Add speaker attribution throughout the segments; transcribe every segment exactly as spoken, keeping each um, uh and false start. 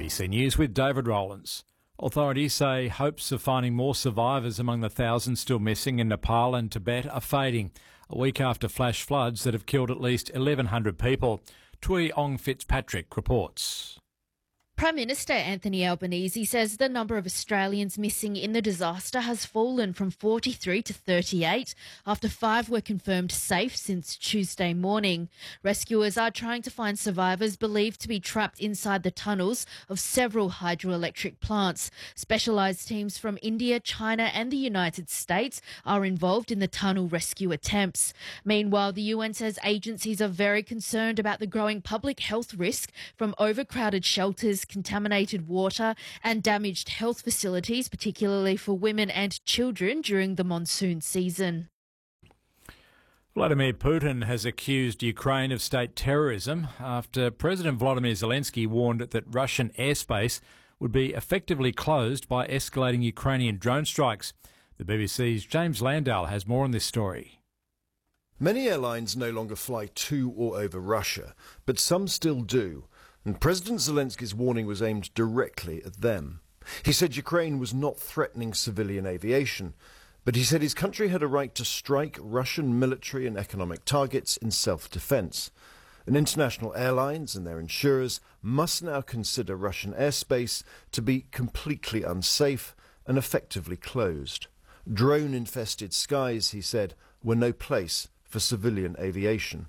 Speaker 1: B C News with David Rowlands. Authorities say hopes of finding more survivors among the thousands still missing in Nepal and Tibet are fading, a week after flash floods that have killed at least eleven hundred people. Tui Ong Fitzpatrick reports.
Speaker 2: Prime Minister Anthony Albanese says the number of Australians missing in the disaster has fallen from forty-three to thirty-eight after five were confirmed safe since Tuesday morning. Rescuers are trying to find survivors believed to be trapped inside the tunnels of several hydroelectric plants. Specialised teams from India, China and the United States are involved in the tunnel rescue attempts. Meanwhile, the U N says agencies are very concerned about the growing public health risk from overcrowded shelters, contaminated water and damaged health facilities, particularly for women and children during the monsoon season.
Speaker 1: Vladimir Putin has accused Ukraine of state terrorism after President Volodymyr Zelensky warned that Russian airspace would be effectively closed by escalating Ukrainian drone strikes. The B B C's James Landale has more on this story.
Speaker 3: Many airlines no longer fly to or over Russia, but some still do. And President Zelensky's warning was aimed directly at them. He said Ukraine was not threatening civilian aviation, but he said his country had a right to strike Russian military and economic targets in self-defense. And international airlines and their insurers must now consider Russian airspace to be completely unsafe and effectively closed. Drone-infested skies, he said, were no place for civilian aviation.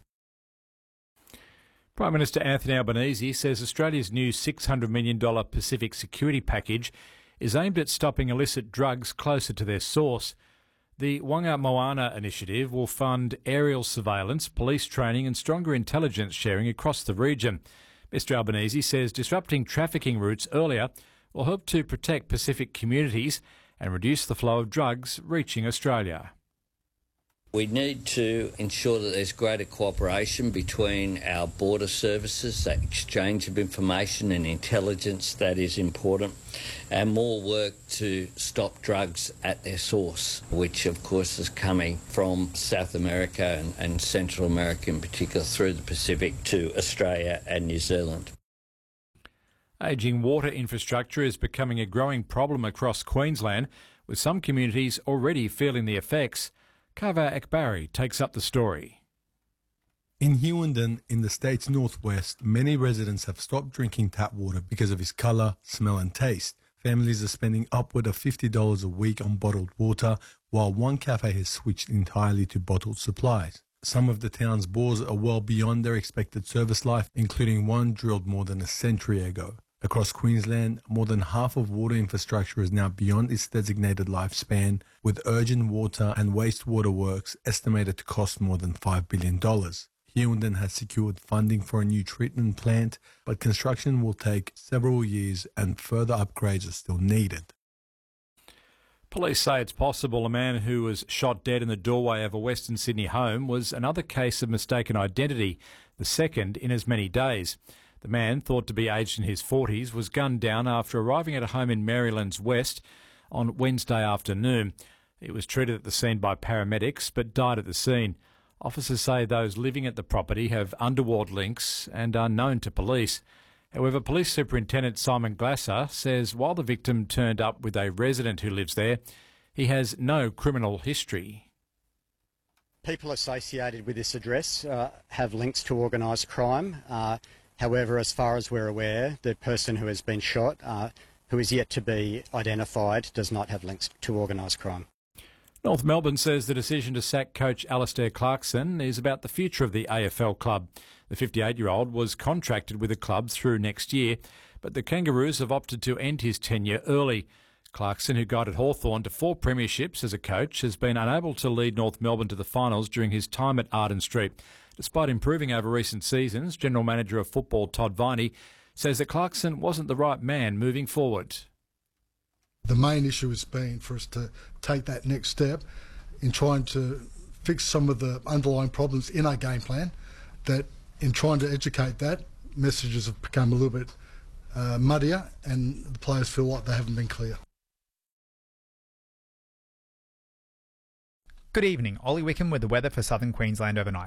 Speaker 1: Prime Minister Anthony Albanese says Australia's new six hundred million dollars Pacific security package is aimed at stopping illicit drugs closer to their source. The Wanga Moana initiative will fund aerial surveillance, police training and stronger intelligence sharing across the region. Mister Albanese says disrupting trafficking routes earlier will help to protect Pacific communities and reduce the flow of drugs reaching Australia.
Speaker 4: We need to ensure that there's greater cooperation between our border services, that exchange of information and intelligence that is important, and more work to stop drugs at their source, which of course is coming from South America and, and Central America in particular through the Pacific to Australia and New Zealand.
Speaker 1: Ageing water infrastructure is becoming a growing problem across Queensland, with some communities already feeling the effects. Kava Ekbari takes up the story.
Speaker 5: In Hewenden, in the state's northwest, many residents have stopped drinking tap water because of its colour, smell and taste. Families are spending upward of fifty dollars a week on bottled water, while one cafe has switched entirely to bottled supplies. Some of the town's bores are well beyond their expected service life, including one drilled more than a century ago. Across Queensland, more than half of water infrastructure is now beyond its designated lifespan, with urgent water and wastewater works estimated to cost more than five billion dollars. Hewenden has secured funding for a new treatment plant, but construction will take several years and further upgrades are still needed.
Speaker 1: Police say it's possible a man who was shot dead in the doorway of a Western Sydney home was another case of mistaken identity, the second in as many days. The man, thought to be aged in his forties, was gunned down after arriving at a home in Maryland's West on Wednesday afternoon. He was treated at the scene by paramedics but died at the scene. Officers say those living at the property have underworld links and are known to police. However, Police Superintendent Simon Glasser says while the victim turned up with a resident who lives there, he has no criminal history.
Speaker 6: People associated with this address uh, have links to organised crime. Uh, However, as far as we're aware, the person who has been shot, uh, who is yet to be identified, does not have links to organised crime.
Speaker 1: North Melbourne says the decision to sack coach Alastair Clarkson is about the future of the A F L club. The fifty-eight-year-old was contracted with the club through next year, but the Kangaroos have opted to end his tenure early. Clarkson, who guided Hawthorn to four premierships as a coach, has been unable to lead North Melbourne to the finals during his time at Arden Street. Despite improving over recent seasons, General Manager of Football Todd Viney says that Clarkson wasn't the right man moving forward.
Speaker 7: The main issue has been for us to take that next step in trying to fix some of the underlying problems in our game plan, that in trying to educate that, messages have become a little bit uh, muddier and the players feel like they haven't been clear.
Speaker 8: Good evening, Ollie Wickham with the weather for southern Queensland overnight.